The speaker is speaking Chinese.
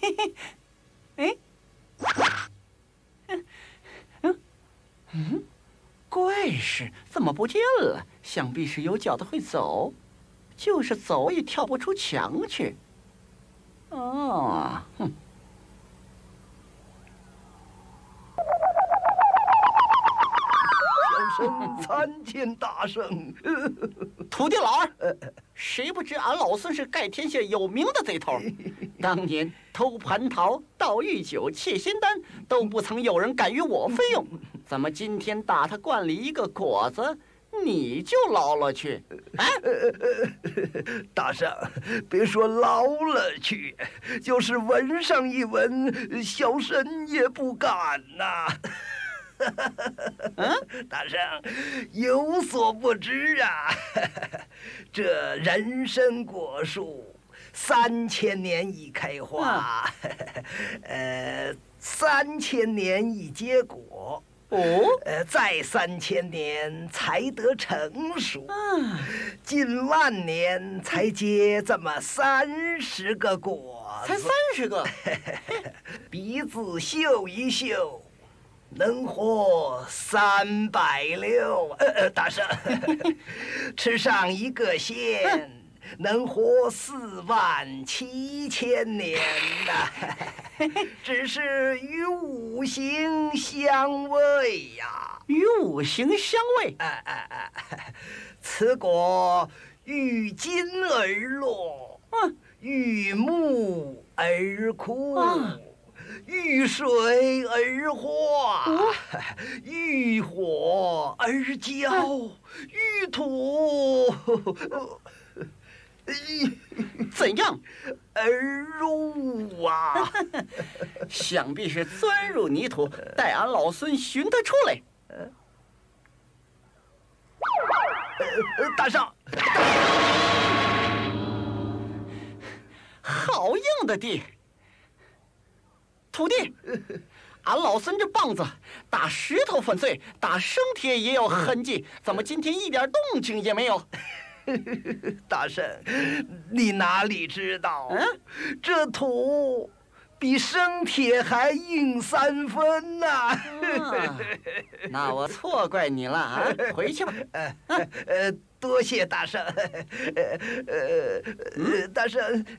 哎，怪事怎么不见了？想必是有脚的会走，就是走也跳不出墙去。哦，哼。 小生参见大圣。 徒弟老二，谁不知俺老孙是盖天下有名的贼头？当年偷蟠桃、盗玉酒、窃仙丹，都不曾有人敢与我费用。怎么今天打他罐里一个果子，你就捞了去？啊！ 大圣，别说捞了去，就是闻上一闻，小神也不敢呐。大圣有所不知啊，这人参果树3000年一开花，3000年一结果。再3000年才得成熟，近万年才结这么30个果子， 才30个， 鼻子嗅一嗅，能活360。大圣，吃上一个仙，能活47000年呐。只是与五行相违呀， 与五行相违。 此果遇金而落，遇木而枯，遇水而化，遇火而焦，遇土怎样？ 而入啊！ 想必是钻入泥土，待俺老孙寻他出来。 大圣， 好硬的地！徒弟，俺老孙这棒子打石头粉碎，打生铁也有痕迹，怎么今天一点动静也没有？ 大圣，你哪里知道？这土比生铁还硬3分呐！ 那我错怪你了啊！回去吧。 多谢大圣。大圣，